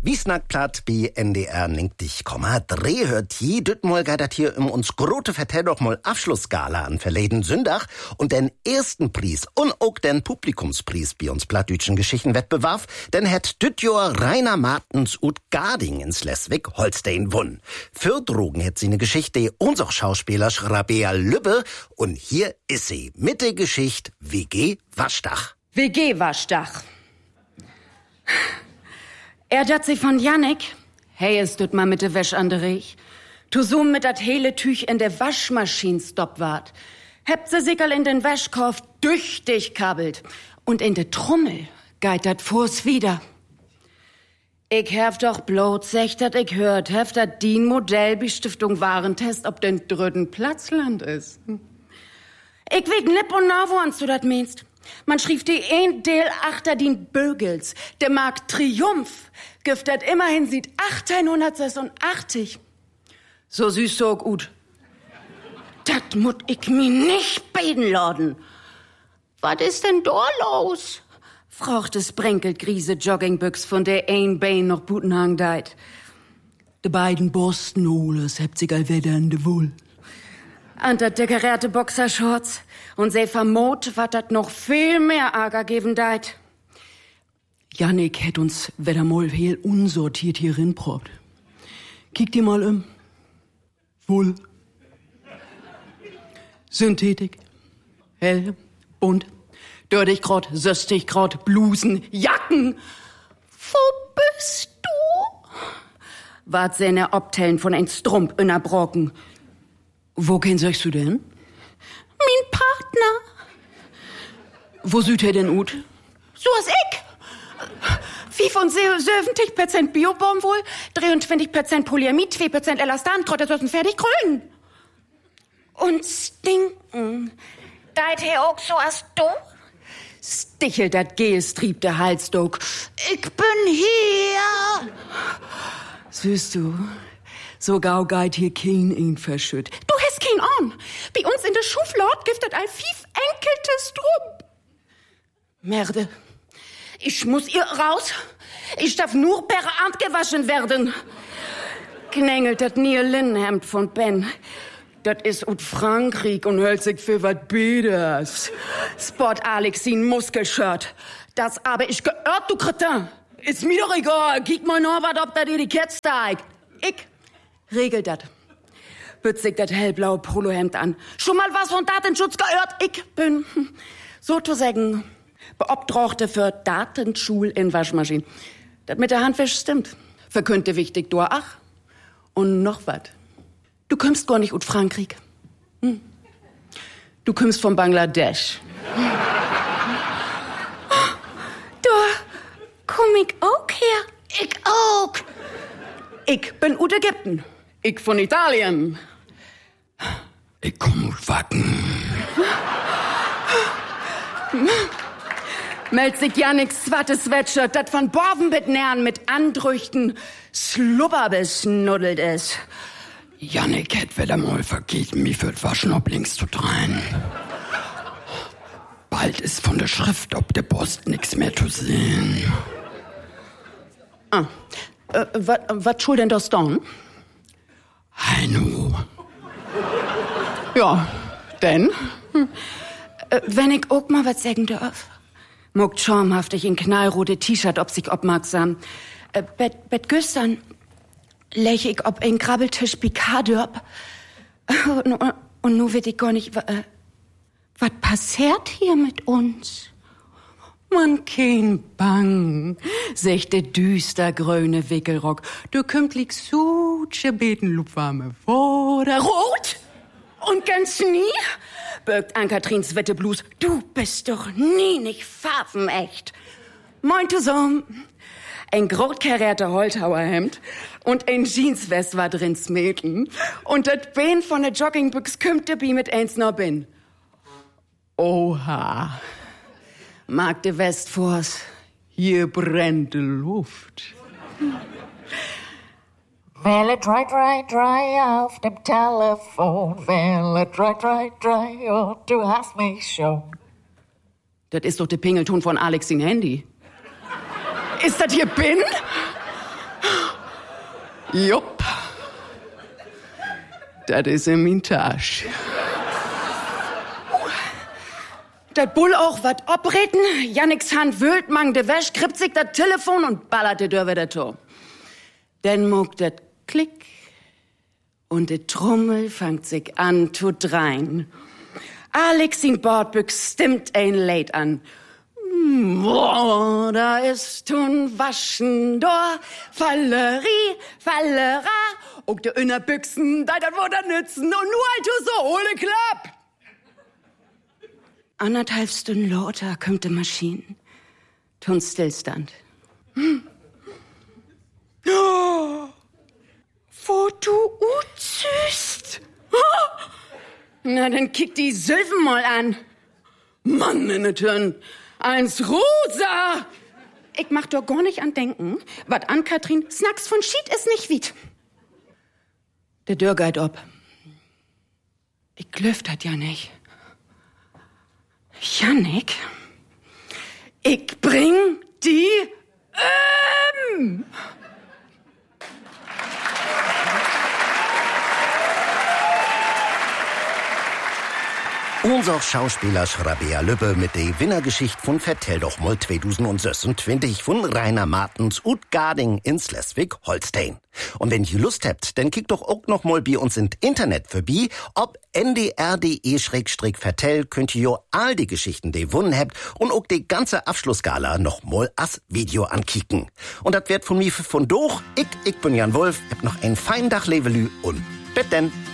Wie snackt platt bi NDR 90,3 hört je Dütmol dat hier uns grote Vertell doch mal Abschlussgala an verleden Sündach und den ersten Preis und auch den Publikumspreis bei uns plattdütschen Geschichtenwettbewerb, denn het Dütjor Rainer Martens ut Garding in Schleswig-Holstein wunn. Für Drogen het sie ne Geschichte unser Schauspieler Rabea Lübbe und hier ist sie mit der Geschichte WG Waschdach. WG Waschdach. Dat sie von Jannik. Hey, es tut mal mit der Wäsch an der Riech. Tu zoom mit dat hele Tüch in der Waschmaschine stopp wart. Hebt se sickerl in den Wäschkorf düchtig kabelt. Und in de Trommel geit dat vors wieder. Ich hef doch bloß sech, dat ich hört, hef dat die Modellbestiftung Warentest ob den dritten Platzland is. Ich weet nipp und na, wo ans du dat meinst. Man schrieb die ein Del achter den Bögels. Der Markt Triumph giftet immerhin sieht 1886. So süß, so gut. Dat mut ich mi nicht beten laden. Was ist denn da los? Fragt es Brenkelt Griese Joggingbüchs von der ein Bein noch Butenhang deit. De beiden Borstenholers hebt sich all wieder in de Wohl. An der dekorierte Boxershorts. Und sie vermut, wat dat noch viel mehr Ärger geben deit. Jannik hätt uns wieder mal heel unsortiert hier rinprobt. Kick dir mal Wohl. Synthetik. Hell. Bunt. Dördig grad, söstig grad, Blusen, Jacken. Wo bist du? Wart seine Obtellen von ein Strump in der Brocken. Wo sagst du denn? Mein Partner. Wo süd er denn ut? So as ich. 75% Biobaumwohl, 23% Polyamid, 2% Elastan, Trottesossen fertig grün. Und stinken. Deit he auch so as du? Stichelt dat Geestrieb der Halsdog. Ich bin hier. Süß du. So gau geit hier kein ihn verschütt. Du hast kein an. Bei uns in der Schuflad giftet ein fief enkeltes Drum. Merde. Ich muss ihr raus. Ich darf nur per Hand gewaschen werden. Knängelt dat nie Linnenhemd von Ben. Dat is ut Frankreich und hält sich für wat Beders. Sport Alexin Muskelshirt. Das aber ich geirrt, du Kretin. Ist mir doch egal. Kiek mal noch wat, ob da die Ketz steigt. Ich regelt dat. Bützig dat hellblaue Polohemd an. Schon mal was von Datenschutz gehört? Ich bin, so zu sagen, Beobdrochte für Datenschul in Waschmaschinen. Dat mit der Handwäsche stimmt. Verkündte wichtig, du ach. Und noch wat. Du kommst gar nicht ut Frankreich. Du kommst von Bangladesch. Du komm ich auch her. Ich auch. Ich bin ut Ägypten. Ich von Italien. Ich komm ut Wacken. Meldt sich ja nix swattes Sweatshirt, dat von Borvenbitnern mit Andrüchten slubberbesnuddelt is. Jannik hätt wieder mal vergeben, mich für Waschen ob links zu dreien. Bald ist von der Schrift ob der Post nix mehr zu sehen. Was schuld denn das dann? Heino. Ja, denn? Wenn ich auch mal was sagen darf. Muckt schamhaftig in knallrote T-Shirt ob sich obmerksam. Bet gestern läch ich ob ein Krabbeltisch Picardörb. Und nu wird ich gar nicht, was passiert hier mit uns? Man kein Bang, sech der düster grüne Wickelrock. Du kümmt suche beten lupwarme Woder. Rot und ganz nie, birgt Ann-Katrins Wetteblus. Du bist doch nie nicht farbenecht. Moin zusammen. Ein grotkarierter Holthauerhemd und ein Jeanswest war drin smeten. Und das Bein von der Joggingbüchs kümmt der Bi mit eins noch bin. Oha. Mag de Westfors, hier brennt die Luft. Welle dry auf dem Telefon. Welle dry, oh, du hast mich schon. Das ist doch der Pingelton von Alex in Handy. Ist das hier Bin? Jupp. Das ist in min Tasche. Das Bull auch wat obreden, Janniks Hand wühlt, mang de Wäsch, krippt sich das Telefon und ballert de Dörr wieder to. Denn muck dat Klick und de Trommel fangt sich an zu drein. Alex in Bordbüchs stimmt ein Lied an. Boah, da ist tun Waschen, da Fallerie, Fallera, und de Innerbüchsen, da dat wurde nützen und nur halt so ohne Klapp. 1,5 Stunden lauter kommt die Maschine. Tun Stillstand. Oh, wo du utzüst. Oh. Na, dann kick die Sylven mal an. Mann, in der Türen. Eins rosa. Ich mach doch gar nicht an denken, wat an Katrin Snacks von Schied ist nicht wiet. Der Dörr geht ob. Ich glöft hat ja nicht. Jannik, ich bring die Unser Schauspieler Rabea Lübbe mit der Winnergeschichte von Vertell doch mal 2026 von Rainer Martens und Garding in Schleswig-Holstein. Und wenn ihr Lust habt, dann kickt doch auch noch mal bei uns ins Internet vorbei. Ob ndr.de/vertell könnt ihr jo all die Geschichten, die gewonnen habt und auch die ganze Abschlussgala noch mal als Video ankicken. Und das wird von mir von durch. Ich bin Jan Wolf, hab noch einen feinen Tag, Levelü und bis denn.